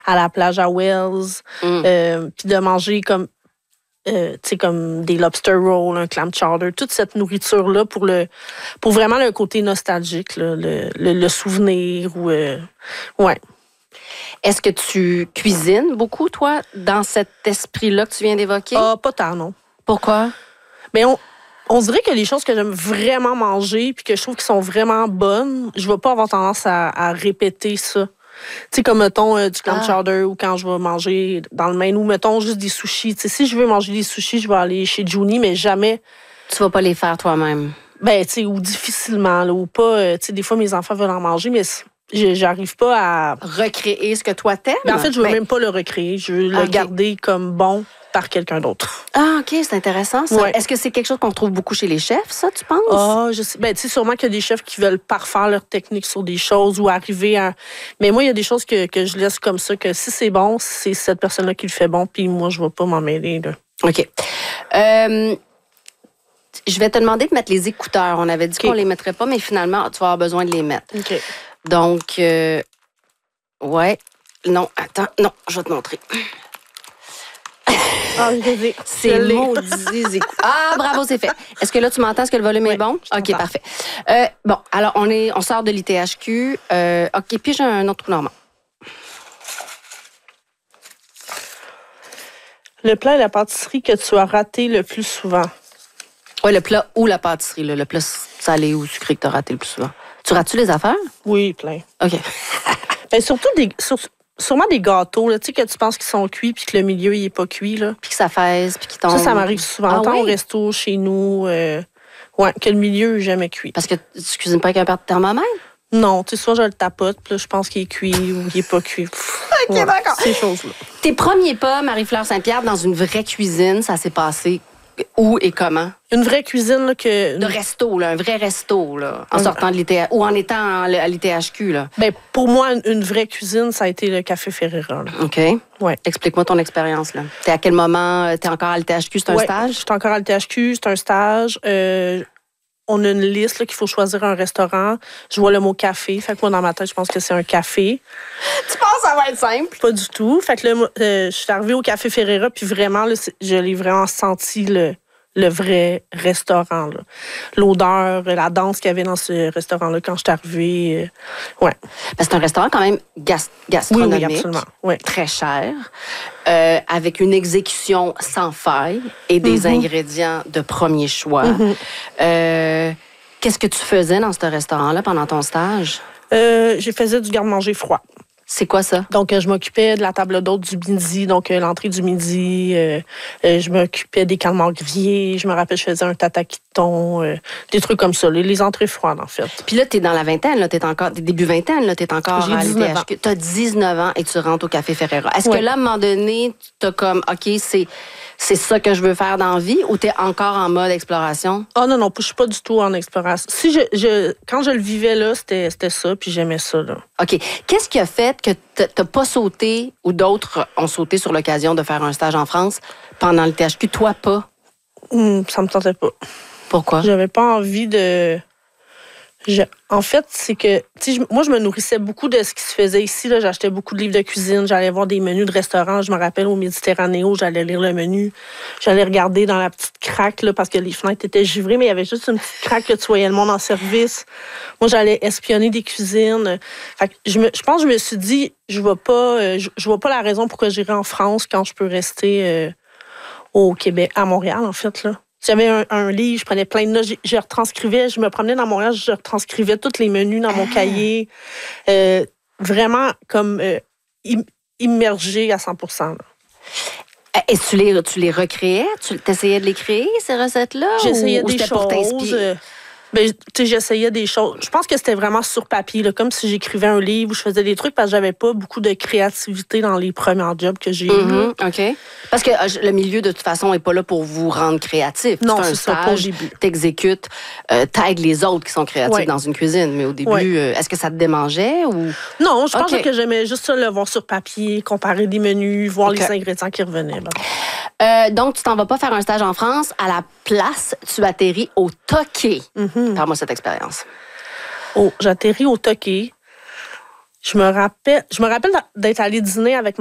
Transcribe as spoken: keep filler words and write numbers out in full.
à la plage à Wells, Mm. euh, puis de manger comme, euh, tu sais, comme des lobster rolls, un clam chowder, toute cette nourriture-là pour le, pour vraiment le côté nostalgique, là, le, le, le souvenir ou, euh, ouais. Est-ce que tu cuisines beaucoup, toi, dans cet esprit-là que tu viens d'évoquer? Ah, pas tant, non. Pourquoi? Mais on, on dirait que les choses que j'aime vraiment manger puis que je trouve qui sont vraiment bonnes, je vais pas avoir tendance à, à répéter ça. Tu sais, comme, mettons, euh, du clam Ah. chowder ou quand je vais manger dans le Maine ou, mettons, juste des sushis. Tu sais, si je veux manger des sushis, je vais aller chez Juni, mais jamais, Tu vas pas les faire toi-même. ben, tu sais, ou difficilement, là, ou pas. euh, Tu sais, des fois, mes enfants veulent en manger, mais c- je- j'arrive pas à... Recréer ce que toi t'aimes? Ben, en fait, je veux Ben, même pas le recréer. Je veux le Ok. garder comme bon par quelqu'un d'autre. Ah, OK, c'est intéressant, ça. Ouais. Est-ce que c'est quelque chose qu'on retrouve beaucoup chez les chefs, ça, tu penses? Ah, je sais. Ben, tu sais, sûrement qu'il y a des chefs qui veulent parfaire leur technique sur des choses ou arriver à. Mais moi, il y a des choses que, que je laisse comme ça, que si c'est bon, c'est cette personne-là qui le fait bon, puis moi, je vais pas m'en mêler, là. OK. Euh, je vais te demander de mettre les écouteurs. On avait dit OK. qu'on les mettrait pas, mais finalement, tu vas avoir besoin de les mettre. OK. Donc, euh, ouais. Non, attends. Non, je vais te montrer. Ah, je les ai. C'est Je l'ai. maudits écouteurs. Ah, bravo, c'est fait. Est-ce que là, tu m'entends? Est-ce que le volume Oui, est bon? je OK, t'entends. parfait. Euh, bon, alors, on, est, on sort de l'I T H Q. Euh, OK, puis j'ai un autre trou normand. Le plat et la pâtisserie que tu as raté le plus souvent. Oui, le plat ou la pâtisserie, là, le plat salé ou sucré que tu as raté le plus souvent. Tu rates-tu les affaires? Oui, plein. OK. Ben, surtout des. sur- sûrement des gâteaux, là, tu sais, que tu penses qu'ils sont cuits puis que le milieu, il est pas cuit, là. Puis que ça fesse, puis qu'il tombe. Ça, ça m'arrive souvent. Ah Tant oui? au resto, chez nous. euh, ouais, que le milieu est jamais cuit. Parce que tu cuisines pas avec un père de thermomètre? Non, tu sais, soit je le tapote, puis là, je pense qu'il est cuit ou il est pas cuit. Pff, OK, ouais, d'accord. Ces choses-là. Tes premiers pas, Marie-Fleur Saint-Pierre, dans une vraie cuisine, ça s'est passé où et comment? Une vraie cuisine, là, que. De resto, là, un vrai resto, là, en Ouais. sortant de l'I T H ou en étant en- à l'I T H Q, là. Ben, pour moi, une, une vraie cuisine, ça a été le Café Ferreira, là. OK. Ouais. Explique-moi ton expérience, là. T'es à quel moment? euh, T'es encore à l'I T H Q? C'est un Ouais, stage? Je suis encore à l'I T H Q, c'est un stage. Euh, on a une liste là, qu'il faut choisir un restaurant. Je vois le mot café. Fait que moi, dans ma tête, je pense que c'est un café. Tu penses que ça va être simple? Pas du tout. Fait que là, moi, euh, je suis arrivée au Café Ferreira, puis vraiment, là, c'est- je l'ai vraiment senti le, le vrai restaurant, là. L'odeur, la danse qu'il y avait dans ce restaurant-là quand je suis arrivée. euh, ouais. Parce que c'est un restaurant quand même gas- Oui, gastronomique. oui, absolument. Ouais. Très cher, euh, avec une exécution sans faille et des Mm-hmm. ingrédients de premier choix. Euh, Qu'est-ce que tu faisais dans ce restaurant-là pendant ton stage? Euh, j'ai faisais du garde-manger froid. C'est quoi ça? Donc, euh, je m'occupais de la table d'hôte du midi, donc euh, l'entrée du midi. Euh, euh, je m'occupais des calmars grillés. Je me rappelle, je faisais un tatakiton, euh, des trucs comme ça, les, les entrées froides, en fait. Puis là, t'es dans la vingtaine, là, t'es encore, t'es début vingtaine, là, t'es encore J'ai à dix-neuf l'I T H Q. T'as dix-neuf ans et tu rentres au Café Ferreira. Est-ce Ouais. que là, à un moment donné, t'as comme, OK, c'est, c'est ça que je veux faire dans la vie ou t'es encore en mode exploration? Ah non, non, je suis pas du tout en exploration. Si je, je, quand je le vivais là, c'était c'était ça, puis j'aimais ça, là. OK. Qu'est-ce qui a fait que t'as t'as pas sauté ou d'autres ont sauté sur l'occasion de faire un stage en France pendant le T H Q? Toi, pas. Hum, ça me tentait pas. Pourquoi? J'avais pas envie de... Je- En fait, c'est que, tu sais, je- moi, je me nourrissais beaucoup de ce qui se faisait ici. Là. J'achetais beaucoup de livres de cuisine. J'allais voir des menus de restaurants. Je me rappelle au Méditerranéo, j'allais lire le menu. J'allais regarder dans la petite craque, là, parce que les fenêtres étaient givrées, mais il y avait juste une petite craque que tu voyais le monde en service. Moi, j'allais espionner des cuisines. Fait que je, me, je pense que je me suis dit, je vois pas, euh, je, je vois pas la raison pourquoi j'irais en France quand je peux rester euh, au Québec, à Montréal, en fait, là. J'avais un, un livre, je prenais plein de notes, je, je retranscrivais, je me promenais dans Montréal, je retranscrivais tous les menus dans mon cahier. Euh, vraiment comme euh, im- immergée à cent pour cent. là. Et tu les, tu les recréais? Tu essayais de les créer, ces recettes-là? J'essayais ou, ou des c'était pour choses. t'inspirer? euh, ben, tu sais, j'essayais des choses. Je pense que c'était vraiment sur papier, là, comme si j'écrivais un livre ou je faisais des trucs parce que j'avais pas beaucoup de créativité dans les premiers jobs que j'ai eus. Mhm, OK. Parce que euh, le milieu, de toute façon, n'est pas là pour vous rendre créatif. Non, c'est un c'est ça, pas au stage, début. t'exécutes, euh, t'aides les autres qui sont créatifs Ouais. dans une cuisine. Mais au début, Ouais. euh, est-ce que ça te démangeait ou... Non, je pense OK. que j'aimais juste ça, le voir sur papier, comparer des menus, voir OK. les ingrédients qui revenaient. Ben. Euh, donc, tu t'en vas pas faire un stage en France. À la place, tu atterris au Toqué. Mhm. Parle-moi cette expérience. Oh, j'atterris au Toqué. Je me rappelle, je me rappelle d'être allée dîner avec